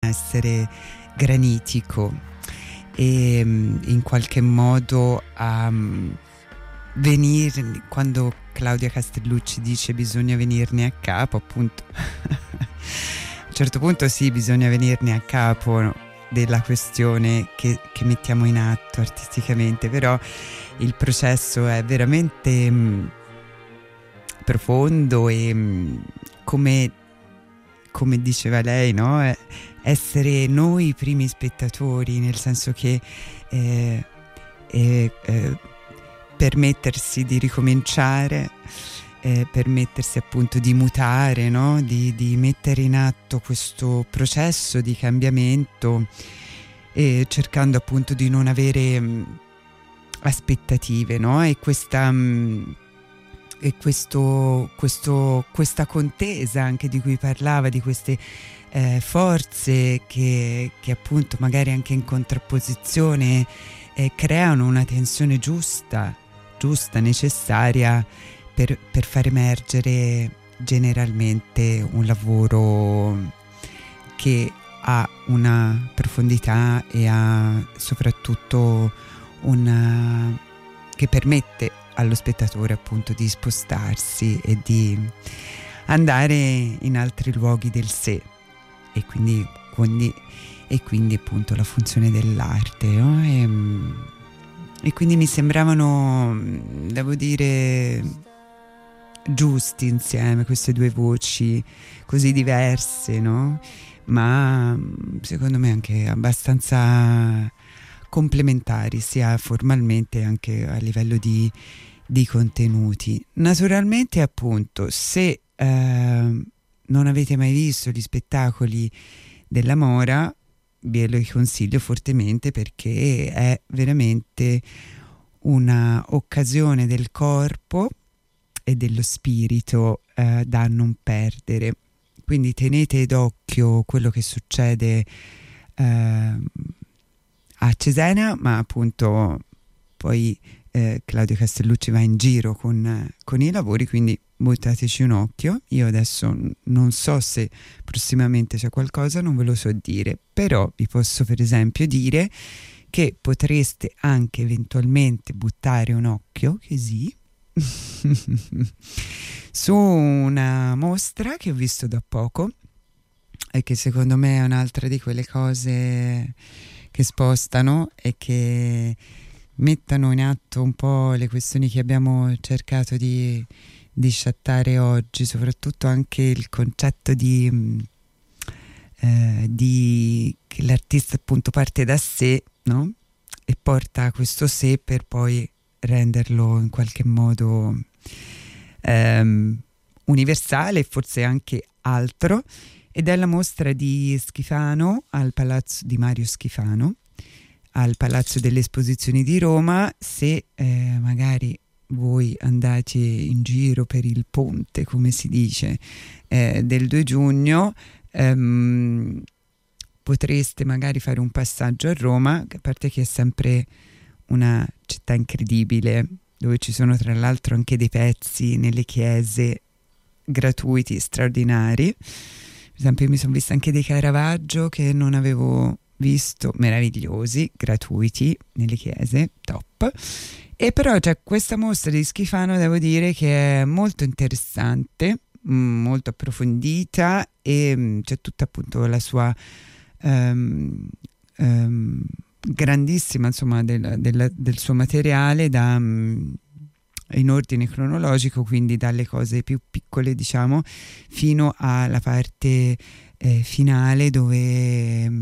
essere granitico e in qualche modo a venire, quando Claudia Castellucci dice bisogna venirne a capo, appunto a un certo punto sì, bisogna venirne a capo, no, della questione che mettiamo in atto artisticamente, però il processo è veramente profondo e come diceva lei, no? Essere noi i primi spettatori, nel senso che permettersi di ricominciare, permettersi appunto di mutare, no? Di mettere in atto questo processo di cambiamento, cercando appunto di non avere aspettative, no? E questa contesa anche di cui parlava, di queste forze che appunto magari anche in contrapposizione creano una tensione giusta, necessaria per far emergere generalmente un lavoro che ha una profondità e ha soprattutto che permette allo spettatore appunto di spostarsi e di andare in altri luoghi del sé, e quindi appunto la funzione dell'arte, no? E quindi mi sembravano, devo dire, giusti insieme queste due voci così diverse, no? Ma secondo me anche abbastanza complementari, sia formalmente anche a livello di contenuti. Naturalmente, appunto, se non avete mai visto gli spettacoli della Mora, ve lo consiglio fortemente, perché è veramente una occasione del corpo e dello spirito da non perdere. Quindi tenete d'occhio quello che succede a Cesena, ma appunto poi Claudio Castellucci va in giro con i lavori, quindi buttateci un occhio. Io adesso non so se prossimamente c'è qualcosa, non ve lo so dire, però vi posso per esempio dire che potreste anche eventualmente buttare un occhio, così, su una mostra che ho visto da poco e che secondo me è un'altra di quelle cose che spostano e che mettano in atto un po' le questioni che abbiamo cercato di sciattare oggi, soprattutto anche il concetto di che l'artista appunto parte da sé, no? E porta questo sé per poi renderlo in qualche modo universale, forse anche altro. Ed è la mostra di Schifano al Palazzo di Mario Schifano, al Palazzo delle Esposizioni di Roma. Se magari voi andate in giro per il ponte, come si dice, del 2 giugno, potreste magari fare un passaggio a Roma, a parte che è sempre una città incredibile, dove ci sono tra l'altro anche dei pezzi nelle chiese gratuiti, straordinari. Per esempio, io mi sono vista anche dei Caravaggio che non avevo visto, meravigliosi, gratuiti nelle chiese, top. E però c'è questa mostra di Schifano, devo dire che è molto interessante, molto approfondita, e c'è tutta appunto la sua grandissima, insomma, del suo materiale in ordine cronologico, quindi dalle cose più piccole, diciamo, fino alla parte finale, dove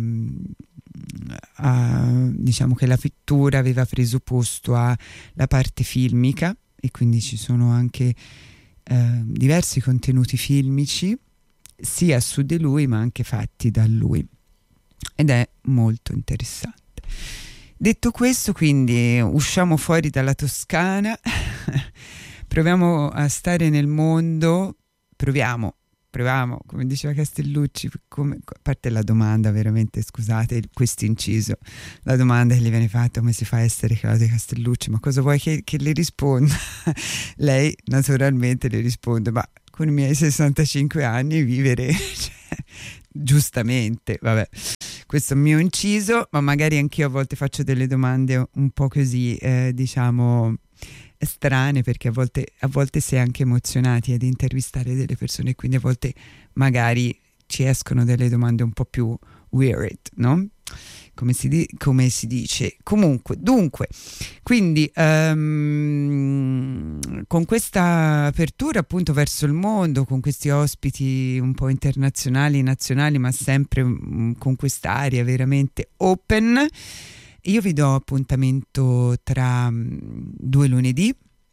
diciamo che la pittura aveva preso posto alla parte filmica, e quindi ci sono anche diversi contenuti filmici sia su di lui ma anche fatti da lui, ed è molto interessante. Detto questo, quindi usciamo fuori dalla Toscana, proviamo a stare nel mondo, proviamo, come diceva Castellucci, a parte la domanda, veramente, scusate questo inciso, la domanda che gli viene fatta: come si fa a essere Claudia Castellucci, ma cosa vuoi che le risponda? Lei naturalmente le risponde: ma con i miei 65 anni vivere, cioè, giustamente, vabbè. questo mio inciso, ma magari anch'io a volte faccio delle domande un po' così, diciamo strane, perché a volte si è anche emozionati ad intervistare delle persone, quindi a volte magari ci escono delle domande un po' più weird, no? Come si dice. Comunque, dunque, quindi con questa apertura appunto verso il mondo, con questi ospiti un po' internazionali, nazionali, ma sempre con quest'aria veramente open, io vi do appuntamento tra 2 lunedì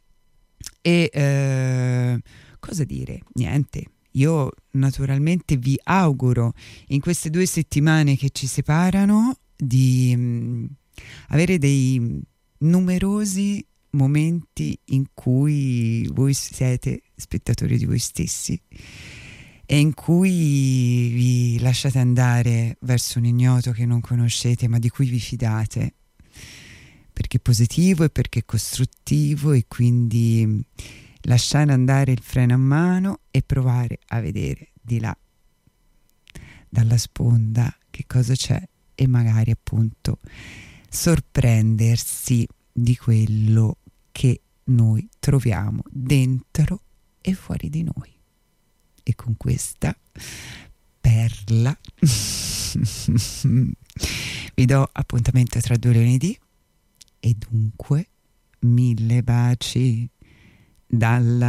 e cosa dire? Niente. Io naturalmente vi auguro in queste 2 settimane che ci separano di avere dei numerosi momenti in cui voi siete spettatori di voi stessi e in cui vi lasciate andare verso un ignoto che non conoscete ma di cui vi fidate, perché è positivo e perché è costruttivo, e quindi lasciare andare il freno a mano e provare a vedere di là, dalla sponda, che cosa c'è, e magari appunto sorprendersi di quello che noi troviamo dentro e fuori di noi. E con questa perla vi do appuntamento tra 2 lunedì, e dunque 1000 baci dalla